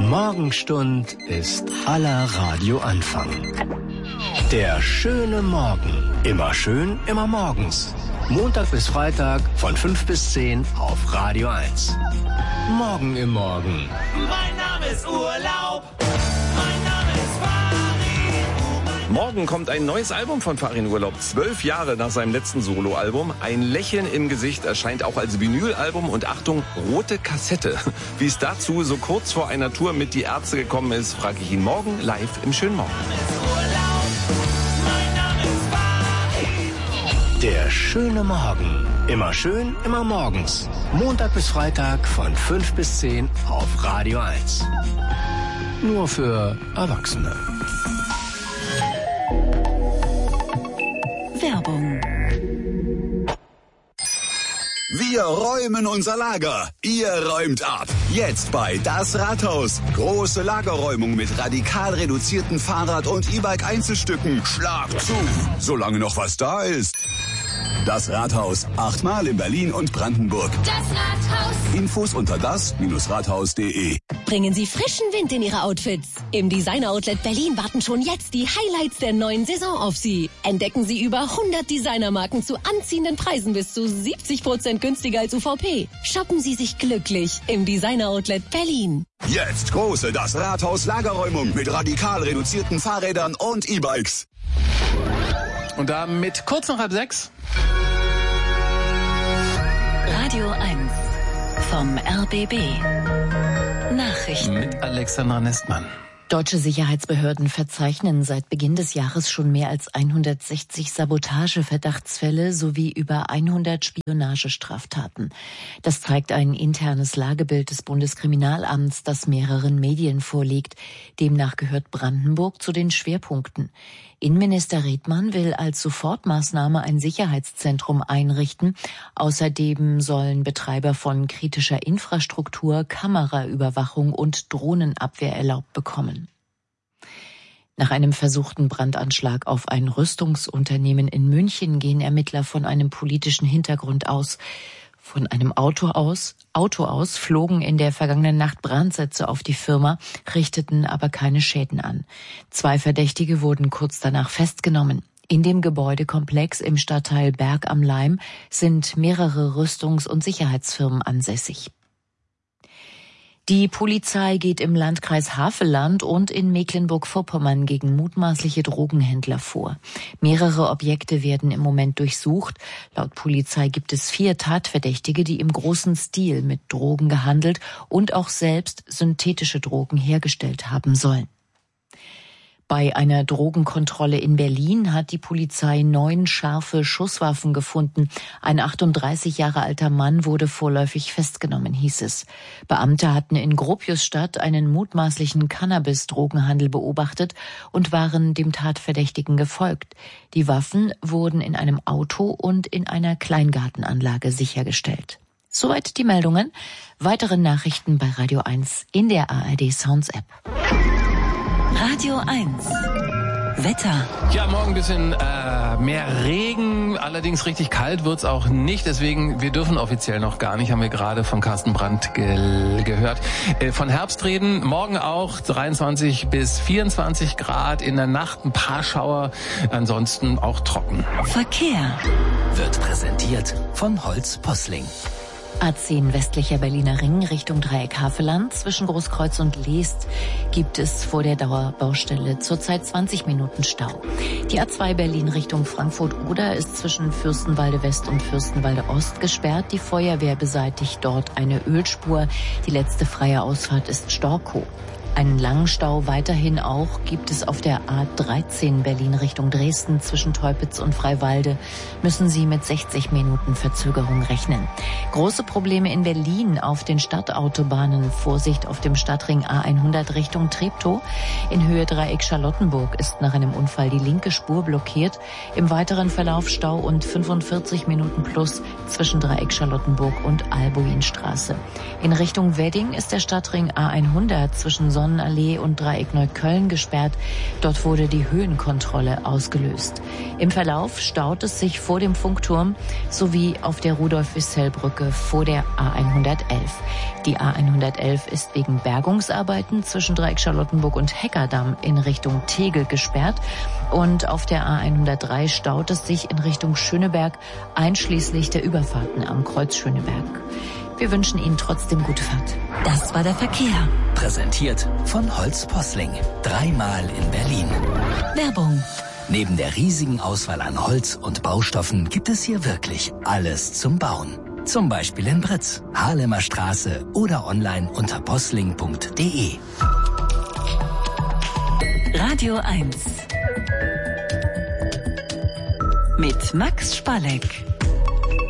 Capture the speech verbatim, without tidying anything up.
Morgenstund ist aller Radioanfang. Der schöne Morgen. Immer schön, immer morgens. Montag bis Freitag von fünf bis zehn auf Radio eins. Morgen im Morgen. Mein Name ist Urlaub. Mein Name ist Farin. Morgen kommt ein neues Album von Farin Urlaub. Zwölf Jahre nach seinem letzten Soloalbum. Ein Lächeln im Gesicht erscheint auch als Vinylalbum und Achtung, rote Kassette. Wie es dazu so kurz vor einer Tour mit Die Ärzte gekommen ist, frage ich ihn morgen live im schönen Morgen. Der schöne Morgen. Immer schön, immer morgens. Montag bis Freitag von fünf bis zehn auf Radio eins. Nur für Erwachsene. Werbung. Wir räumen unser Lager. Ihr räumt ab. Jetzt bei Das Rathaus. Große Lagerräumung mit radikal reduzierten Fahrrad- und E-Bike-Einzelstücken. Schlag zu, solange noch was da ist. Das Rathaus. Achtmal in Berlin und Brandenburg. Das Rathaus. Infos unter das Rathaus punkt de. Bringen Sie frischen Wind in Ihre Outfits. Im Designer Outlet Berlin warten schon jetzt die Highlights der neuen Saison auf Sie. Entdecken Sie über hundert Designermarken zu anziehenden Preisen bis zu siebzig Prozent günstiger als U V P. Shoppen Sie sich glücklich im Designer Outlet Berlin. Jetzt große Das Rathaus Lagerräumung mit radikal reduzierten Fahrrädern und E-Bikes. Und damit kurz nach halb sechs. Radio eins vom R B B. Nachrichten Mit Alexandra Nestmann. Deutsche Sicherheitsbehörden verzeichnen seit Beginn des Jahres schon mehr als hundertsechzig Sabotageverdachtsfälle sowie über hundert Spionagestraftaten. Das zeigt ein internes Lagebild des Bundeskriminalamts, das mehreren Medien vorliegt. Demnach gehört Brandenburg zu den Schwerpunkten. Innenminister Redmann will als Sofortmaßnahme ein Sicherheitszentrum einrichten. Außerdem sollen Betreiber von kritischer Infrastruktur Kameraüberwachung und Drohnenabwehr erlaubt bekommen. Nach einem versuchten Brandanschlag auf ein Rüstungsunternehmen in München gehen Ermittler von einem politischen Hintergrund aus. Von einem Auto aus, Auto aus flogen in der vergangenen Nacht Brandsätze auf die Firma, richteten aber keine Schäden an. Zwei Verdächtige wurden kurz danach festgenommen. In dem Gebäudekomplex im Stadtteil Berg am Laim sind mehrere Rüstungs- und Sicherheitsfirmen ansässig. Die Polizei geht im Landkreis Havelland und in Mecklenburg-Vorpommern gegen mutmaßliche Drogenhändler vor. Mehrere Objekte werden im Moment durchsucht. Laut Polizei gibt es vier Tatverdächtige, die im großen Stil mit Drogen gehandelt und auch selbst synthetische Drogen hergestellt haben sollen. Bei einer Drogenkontrolle in Berlin hat die Polizei neun scharfe Schusswaffen gefunden. Ein achtunddreißig Jahre alter Mann wurde vorläufig festgenommen, hieß es. Beamte hatten in Gropiusstadt einen mutmaßlichen Cannabis-Drogenhandel beobachtet und waren dem Tatverdächtigen gefolgt. Die Waffen wurden in einem Auto und in einer Kleingartenanlage sichergestellt. Soweit die Meldungen. Weitere Nachrichten bei Radio eins in der A R D Sounds App. Radio eins. Wetter. Ja, morgen ein bisschen äh, mehr Regen, allerdings richtig kalt wird's auch nicht. Deswegen, wir dürfen offiziell noch gar nicht, haben wir gerade von Carsten Brandt ge- gehört. Äh, von Herbst reden, morgen auch dreiundzwanzig bis vierundzwanzig Grad, in der Nacht ein paar Schauer, ansonsten auch trocken. Verkehr. Wird präsentiert von Holz Posling. A zehn westlicher Berliner Ring Richtung Dreieck Havelland. Zwischen Großkreuz und Leest gibt es vor der Dauerbaustelle zurzeit zwanzig Minuten Stau. Die A zwei Berlin Richtung Frankfurt-Oder ist zwischen Fürstenwalde West und Fürstenwalde Ost gesperrt. Die Feuerwehr beseitigt dort eine Ölspur. Die letzte freie Ausfahrt ist Storkow. Einen langen Stau weiterhin auch gibt es auf der A dreizehn Berlin Richtung Dresden zwischen Teupitz und Freiwalde. Müssen Sie mit sechzig Minuten Verzögerung rechnen. Große Probleme in Berlin auf den Stadtautobahnen. Vorsicht auf dem Stadtring A hundert Richtung Treptow. In Höhe Dreieck Charlottenburg ist nach einem Unfall die linke Spur blockiert. Im weiteren Verlauf Stau und fünfundvierzig Minuten plus zwischen Dreieck Charlottenburg und Albuinstraße. In Richtung Wedding ist der Stadtring A hundert zwischen Sonn Sonnenallee und Dreieck Neukölln gesperrt. Dort wurde die Höhenkontrolle ausgelöst. Im Verlauf staut es sich vor dem Funkturm sowie auf der Rudolf-Wissell-Brücke vor der A hundertelf. Die A hundertelf ist wegen Bergungsarbeiten zwischen Dreieck Charlottenburg und Heckerdamm in Richtung Tegel gesperrt. Und auf der A hundertdrei staut es sich in Richtung Schöneberg, einschließlich der Überfahrten am Kreuz Schöneberg. Wir wünschen Ihnen trotzdem gute Fahrt. Das war der Verkehr. Präsentiert von Holz Posling. Dreimal in Berlin. Werbung. Neben der riesigen Auswahl an Holz und Baustoffen gibt es hier wirklich alles zum Bauen. Zum Beispiel in Britz, Haarlemer Straße oder online unter posling punkt de. Radio eins. Mit Max Spalleck.